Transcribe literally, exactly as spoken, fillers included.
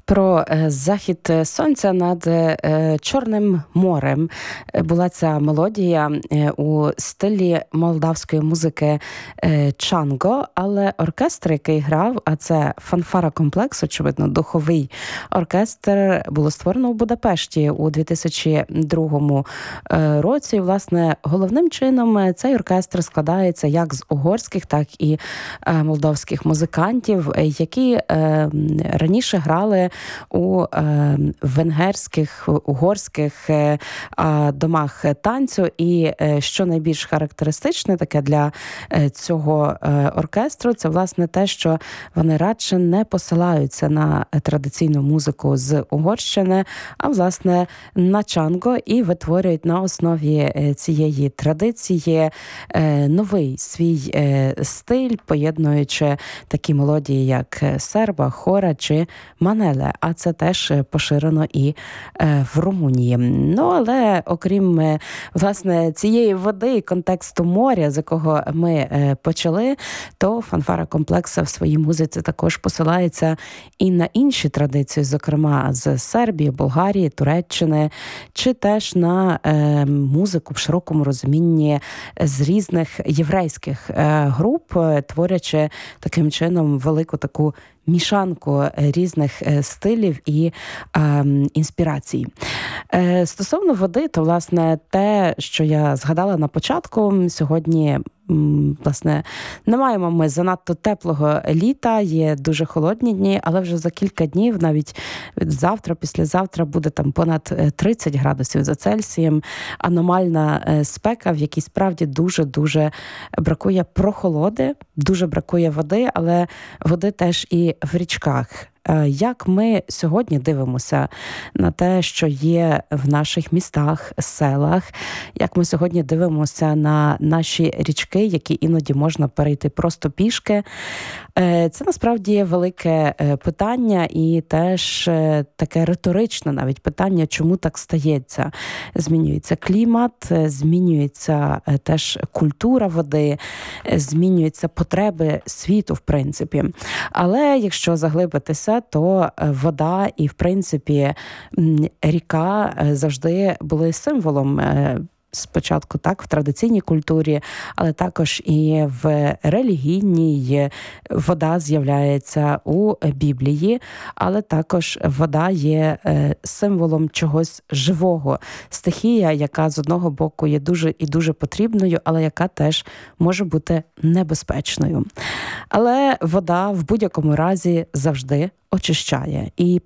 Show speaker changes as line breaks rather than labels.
Про захід сонця над Чорним морем була ця мелодія у стилі молдавської музики чанго, але оркестр, який грав, а це фанфара комплекс, очевидно, духовий оркестр, було створено у Будапешті у дві тисячі другому році. І, власне, головним чином цей оркестр складається як з угорських, так і молдавських музикантів, які раніше грали у е, венгерських, угорських е, домах танцю. І е, що найбільш характеристичне таке для е, цього е, оркестру, це, власне, те, що вони радше не посилаються на традиційну музику з Угорщини, а, власне, на чанго, і витворюють на основі цієї традиції е, новий свій е, стиль, поєднуючи такі мелодії, як серба, хора чи манеле. А це теж поширено і е, в Румунії. Ну, але окрім, е, власне, цієї води і контексту моря, з якого ми е, почали, то фанфара комплекса в своїй музиці також посилається і на інші традиції, зокрема з Сербії, Болгарії, Туреччини, чи теж на е, музику в широкому розумінні з різних єврейських е, груп, творячи таким чином велику таку мішанку різних стилів і е, інспірацій. Е, стосовно води, то, власне, те, що я згадала на початку, сьогодні, власне, не маємо ми занадто теплого літа, є дуже холодні дні, але вже за кілька днів, навіть завтра, післязавтра, буде там понад тридцять градусів за Цельсієм, аномальна спека, в якій справді дуже-дуже бракує прохолоди, дуже бракує води, але води теж і в річках. Як ми сьогодні дивимося на те, що є в наших містах, селах, як ми сьогодні дивимося на наші річки, які іноді можна перейти просто пішки, це насправді велике питання і теж таке риторичне навіть питання, чому так стається. Змінюється клімат, змінюється теж культура води, змінюються потреби світу, в принципі. Але якщо заглибитися, то вода і, в принципі, ріка завжди були символом спочатку так в традиційній культурі, але також і в релігійній. Вода з'являється у Біблії, але також вода є символом чогось живого. Стихія, яка з одного боку є дуже і дуже потрібною, але яка теж може бути небезпечною. Але вода в будь-якому разі завжди очищає. І